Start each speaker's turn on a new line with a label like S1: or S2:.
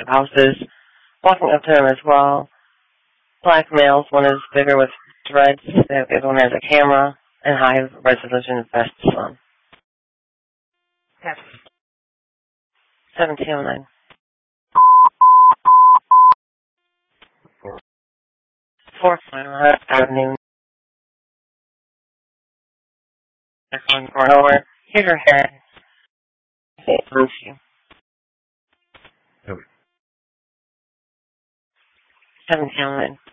S1: houses. Walking up to them as well. Black males, one is bigger with dreads, the other one has a camera, and high resolution vests on.
S2: Yes.
S1: 1709. 4th Avenue. On over. Here's her hair. It moves you. 1709.